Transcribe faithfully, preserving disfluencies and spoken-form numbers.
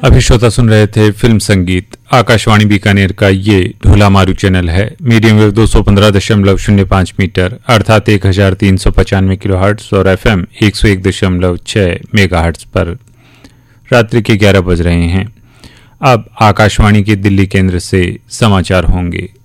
अभी श्रोता सुन रहे थे फिल्म संगीत। आकाशवाणी बीकानेर का ये ढोला मारू चैनल है। मीडियम वेव दो सौ पंद्रह दशमलव शून्य पाँच मीटर अर्थात एक हजार तीन सौ पचानवे किलो हर्ट्स और एफ एम एक सौ एक दशमलव छः मेगा हर्ट्स पर रात्रि के ग्यारह बज रहे हैं। अब आकाशवाणी के दिल्ली केंद्र से समाचार होंगे।